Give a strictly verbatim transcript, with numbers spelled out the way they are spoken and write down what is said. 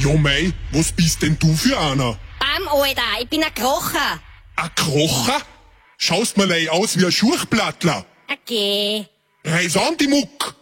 Ja, mei, was bist denn du für einer? Bam, Alter, ich bin ein Krocher. Ein Krocher? Schaust mir lei aus wie ein Schurchblattler. Okay. Reis an, die Muck!